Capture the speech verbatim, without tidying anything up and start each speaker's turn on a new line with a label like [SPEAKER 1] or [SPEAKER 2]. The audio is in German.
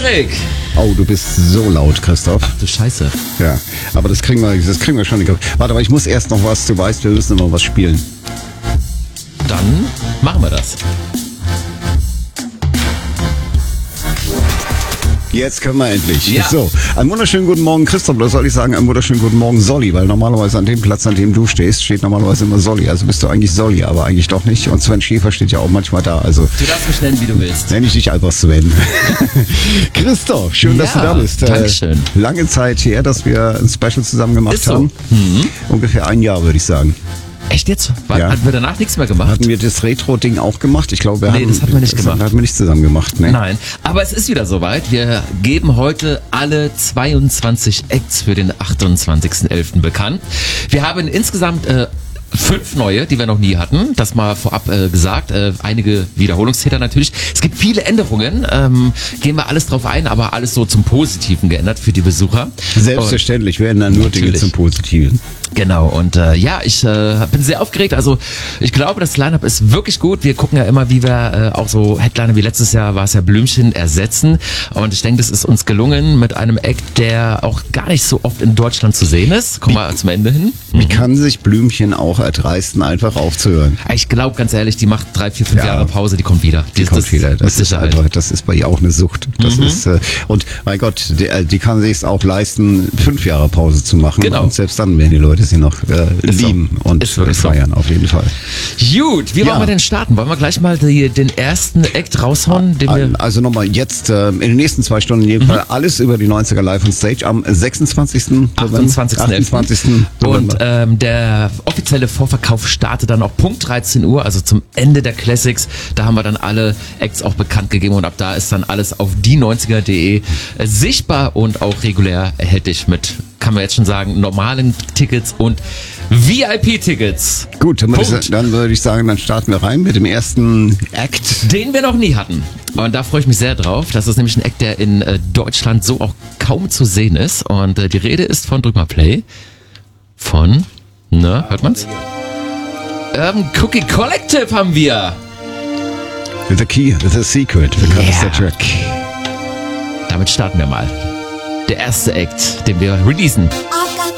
[SPEAKER 1] Erik!
[SPEAKER 2] Oh, du bist so laut, Christoph.
[SPEAKER 1] Ach du Scheiße.
[SPEAKER 2] Ja, aber das kriegen wir, das kriegen wir schon. Warte, aber ich muss erst noch was, du weißt, wir müssen immer was spielen.
[SPEAKER 1] Dann machen wir das.
[SPEAKER 2] Jetzt können wir endlich.
[SPEAKER 1] Ja.
[SPEAKER 2] So, einen wunderschönen guten Morgen, Christoph. Oder soll ich sagen, einen wunderschönen guten Morgen, Solli? Weil normalerweise an dem Platz, an dem du stehst, steht normalerweise immer Solli. Also bist du eigentlich Solli, aber eigentlich doch nicht. Und Sven Schäfer steht ja auch manchmal da. Also
[SPEAKER 1] Du darfst mich nennen, wie du willst.
[SPEAKER 2] nenne ich dich einfach Sven. Christoph, schön, dass
[SPEAKER 1] Ja,
[SPEAKER 2] du da bist. Äh,
[SPEAKER 1] Dankeschön.
[SPEAKER 2] Lange Zeit her, dass wir ein Special zusammen gemacht
[SPEAKER 1] Ist so.
[SPEAKER 2] haben.
[SPEAKER 1] Mhm.
[SPEAKER 2] Ungefähr ein Jahr, würde ich sagen.
[SPEAKER 1] Echt jetzt? War,
[SPEAKER 2] Ja.
[SPEAKER 1] Hatten wir danach nichts mehr gemacht?
[SPEAKER 2] Hatten wir das Retro-Ding auch gemacht? Ich glaube, wir
[SPEAKER 1] Nee,
[SPEAKER 2] haben,
[SPEAKER 1] das hatten wir nicht
[SPEAKER 2] das
[SPEAKER 1] gemacht.
[SPEAKER 2] hatten wir nicht zusammen gemacht. Ne?
[SPEAKER 1] Nein, aber es ist wieder soweit. Wir geben heute alle zweiundzwanzig Acts für den achtundzwanzigsten elften bekannt. Wir haben insgesamt äh, fünf neue, die wir noch nie hatten. Das mal vorab äh, gesagt. Äh, einige Wiederholungstäter natürlich. Es gibt viele Änderungen. Ähm, gehen wir alles drauf ein, aber alles so zum Positiven geändert für die Besucher.
[SPEAKER 2] Selbstverständlich werden dann nur Dinge
[SPEAKER 1] Natürlich.
[SPEAKER 2] zum Positiven.
[SPEAKER 1] Genau, und äh, ja, ich äh, bin sehr aufgeregt. Also ich glaube, das Line-Up ist wirklich gut. Wir gucken ja immer, wie wir äh, auch so Headliner wie letztes Jahr war es ja Blümchen ersetzen. Und ich denke, das ist uns gelungen mit einem Act, der auch gar nicht so oft in Deutschland zu sehen ist. Kommen wir zum Ende hin.
[SPEAKER 2] Wie kann sich Blümchen auch erdreisten, einfach aufzuhören?
[SPEAKER 1] Ich glaube, ganz ehrlich, die macht drei, vier, fünf
[SPEAKER 2] Ja.
[SPEAKER 1] Jahre Pause, die kommt wieder.
[SPEAKER 2] Die kommt wieder.
[SPEAKER 1] mit
[SPEAKER 2] Das ist
[SPEAKER 1] Sicherheit.
[SPEAKER 2] einfach, das ist bei ihr auch eine Sucht. Das ist äh, und mein Gott, die, äh, die kann sich es auch leisten, fünf Jahre Pause zu machen.
[SPEAKER 1] Genau.
[SPEAKER 2] Und selbst dann werden die Leute sie noch äh,
[SPEAKER 1] Ist so.
[SPEAKER 2] lieben und
[SPEAKER 1] Ist wirklich so.
[SPEAKER 2] feiern, auf jeden Fall.
[SPEAKER 1] Gut, wie
[SPEAKER 2] Ja.
[SPEAKER 1] wollen wir denn starten? Wollen wir gleich mal die, den ersten Act raushauen, den wir...
[SPEAKER 2] Also nochmal jetzt äh, in den nächsten zwei Stunden in jedem Fall alles über die neunziger Live on Stage am sechsundzwanzigsten
[SPEAKER 1] achtundzwanzigsten
[SPEAKER 2] achtundzwanzigsten
[SPEAKER 1] Und ähm, der offizielle Vorverkauf startet dann auch Punkt dreizehn Uhr, also zum Ende der Classics. Da haben wir dann alle Acts auch bekannt gegeben und ab da ist dann alles auf die neunziger punkt de äh, sichtbar und auch regulär erhältlich mit, kann man jetzt schon sagen, normalen Tickets und V I P-Tickets.
[SPEAKER 2] Gut, dann würde,
[SPEAKER 1] Punkt.
[SPEAKER 2] ich, dann würde ich sagen, dann starten wir rein mit dem ersten Act.
[SPEAKER 1] Den wir noch nie hatten. Und da freue ich mich sehr drauf. Das ist nämlich ein Act, der in äh, Deutschland so auch kaum zu sehen ist. Und äh, die Rede ist von, drück mal Play, von, ne, hört man's? Ähm, Cookie Collective haben wir.
[SPEAKER 2] The Key, The Secret, bekanntester
[SPEAKER 1] Yeah.
[SPEAKER 2] Track.
[SPEAKER 1] Damit starten wir mal. Der erste Act, den wir releasen.
[SPEAKER 3] I